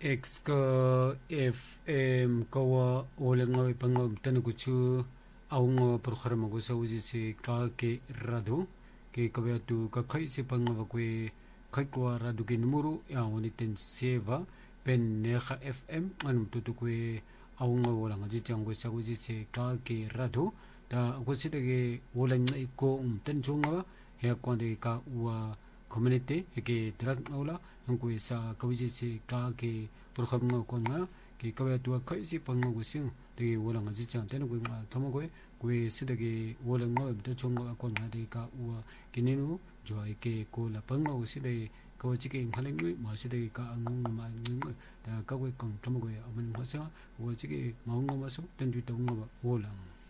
X ka FM kawa olenga ipanga tanu kuchu aunga programa ko sa uji se ka ke rado ke kabeatu ka kai se panga kwe kai kwa rado ke numero ya oniten seva pen neha FM anum tutu kwe aunga olanga jitang ko sa uji se ka ke rado da ko se de olanga ko tan chunga ya kwa de ka wa community ke drag ola angko sa kawisi se ka ke programa ko nga ke kabeatu kai se panga ko sing de olanga jitang tan ko ma tamo ko kwe sidage wala ngo bta chonga ko na de ka wa kininu joy ke ko la panga o side ko chike nghaleng ma side ka ang ma ng da ka we kong tamo ko aman ma sa wo chike ma ngo ma so tan du tong ba wala